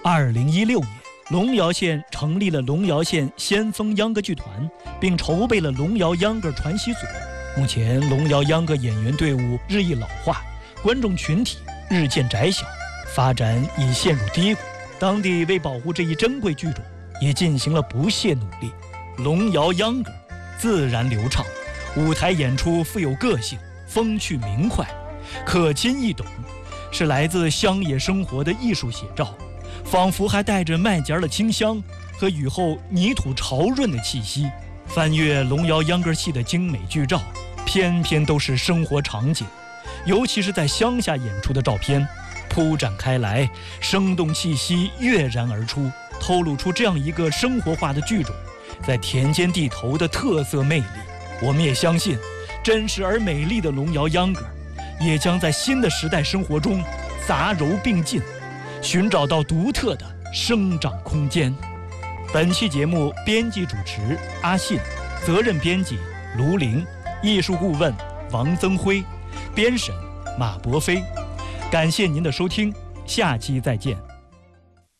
2016年，龙窑县成立了龙窑县先锋秧歌剧团，并筹备了龙窑秧歌传习组。目前，龙窑秧歌演员队伍日益老化，观众群体日渐窄小，发展已陷入低谷。当地为保护这一珍贵剧种，也进行了不懈努力。龙窑秧歌自然流畅，舞台演出富有个性，风趣明快，可亲易懂，是来自乡野生活的艺术写照，仿佛还带着麦秸的清香和雨后泥土潮润的气息。翻阅龙窑秧歌戏的精美剧照，偏偏都是生活场景，尤其是在乡下演出的照片，铺展开来，生动气息跃然而出，透露出这样一个生活化的剧种在田间地头的特色魅力。我们也相信，真实而美丽的龙窑秧歌也将在新的时代生活中杂糅并进，寻找到独特的生长空间。本期节目编辑主持阿信，责任编辑卢玲，艺术顾问王增辉，编审马博飞。感谢您的收听，下期再见。